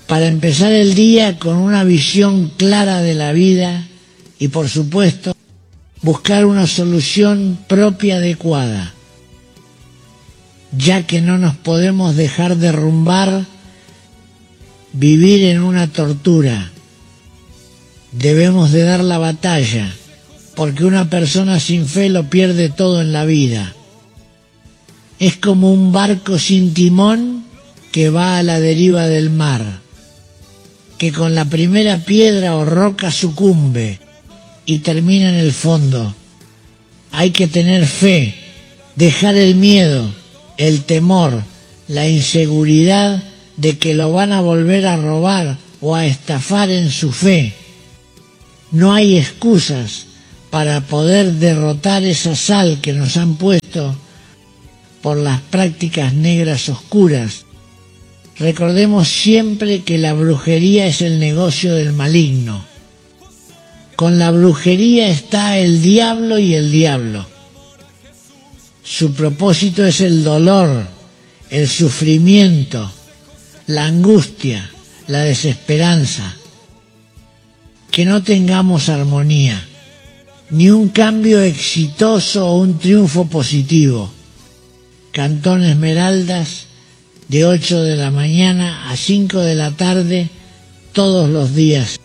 para empezar el día con una visión clara de la vida y, por supuesto, buscar una solución propia adecuada, ya que no nos podemos dejar derrumbar, vivir en una tortura. Debemos de dar la batalla, porque una persona sin fe lo pierde todo en la vida. Es como un barco sin timón que va a la deriva del mar, que con la primera piedra o roca sucumbe y termina en el fondo. Hay que tener fe, dejar el miedo, el temor, la inseguridad de que lo van a volver a robar o a estafar en su fe. No hay excusas para poder derrotar esa sal que nos han puesto por las prácticas negras oscuras. Recordemos siempre que la brujería es el negocio del maligno. Con la brujería está el diablo y el diablo. Su propósito es el dolor, el sufrimiento, la angustia, la desesperanza. Que no tengamos armonía, ni un cambio exitoso o un triunfo positivo. Cantón Esmeraldas, de 8 de la mañana a 5 de la tarde, todos los días.